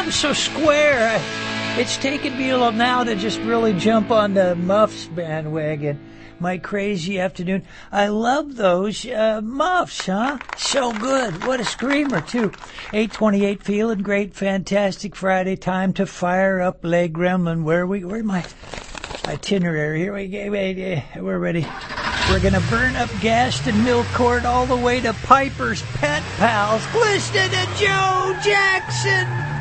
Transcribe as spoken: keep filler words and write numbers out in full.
I'm so square. I, it's taken me a little now to just really jump on the Muffs bandwagon. My crazy afternoon. I love those uh, Muffs, huh? So good. What a screamer, too. eight twenty-eight, feeling great, fantastic Friday. Time to fire up Leg Gremlin. Where are we? Where's my itinerary? Here we go. We're ready. We're going to burn up Gaston Mill Court all the way to Piper's Pet Pals. Listen to Joe Jackson.